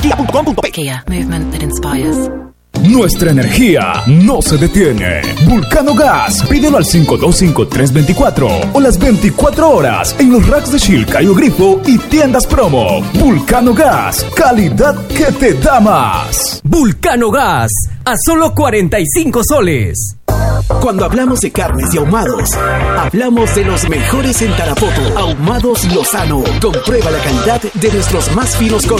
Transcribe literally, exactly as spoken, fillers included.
kia punto com punto pe. Kia, movement that inspires. Nuestra energía no se detiene. Vulcano Gas, pídelo al cinco dos cinco tres dos cuatro o las veinticuatro horas en los racks de Shilka y Grifo y tiendas promo. Vulcano Gas, calidad que te da más. Vulcano Gas, a solo cuarenta y cinco soles. Cuando hablamos de carnes y ahumados, hablamos de los mejores en Tarapoto. Ahumados Lozano. Comprueba la calidad de nuestros más finos cortes.